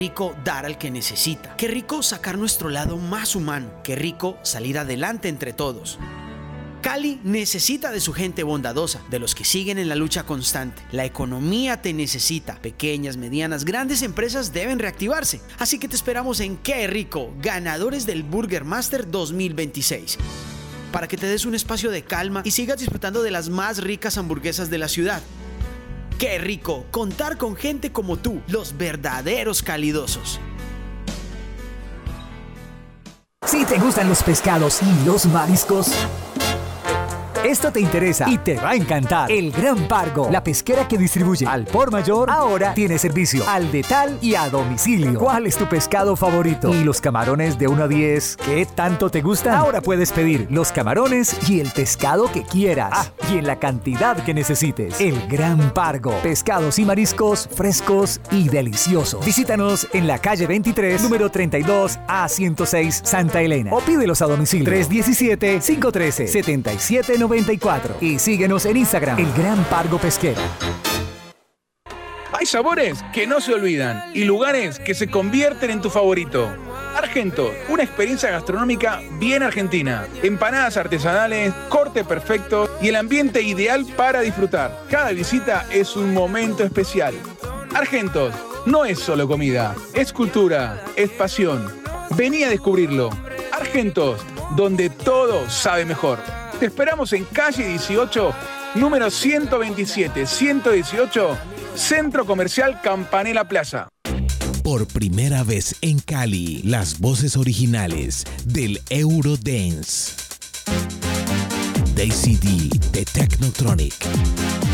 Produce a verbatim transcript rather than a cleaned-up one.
rico dar al que necesita. Qué rico sacar nuestro lado más humano. Qué rico salir adelante entre todos. Cali necesita de su gente bondadosa, de los que siguen en la lucha constante. La economía te necesita. Pequeñas, medianas, grandes empresas deben reactivarse. Así que te esperamos en Qué Rico, ganadores del Burger Master dos mil veintiséis. Para que te des un espacio de calma y sigas disfrutando de las más ricas hamburguesas de la ciudad. Qué rico contar con gente como tú, los verdaderos calidosos. Si te gustan los pescados y los mariscos, esto te interesa y te va a encantar. El Gran Pargo, la pesquera que distribuye al por mayor, ahora tiene servicio al detal y a domicilio. ¿Cuál es tu pescado favorito? ¿Y los camarones de uno a diez? ¿Qué tanto te gustan? Ahora puedes pedir los camarones y el pescado que quieras. Ah, y en la cantidad que necesites. El Gran Pargo. Pescados y mariscos frescos y deliciosos. Visítanos en la calle veintitrés, número treinta y dos A ciento seis, Santa Elena. O pídelos a domicilio. tres uno siete, cinco uno tres, siete siete nueve cuatro. Y síguenos en Instagram, El Gran Pargo Pesquero. Hay sabores que no se olvidan y lugares que se convierten en tu favorito. Argentos, una experiencia gastronómica bien argentina. Empanadas artesanales, corte perfecto y el ambiente ideal para disfrutar. Cada visita es un momento especial. Argentos no es solo comida, es cultura, es pasión. Vení a descubrirlo. Argentos, donde todo sabe mejor. Te esperamos en calle dieciocho, número ciento veintisiete, ciento dieciocho, Centro Comercial Campanella Plaza. Por primera vez en Cali, las voces originales del Eurodance. Daisy D de Technotronic.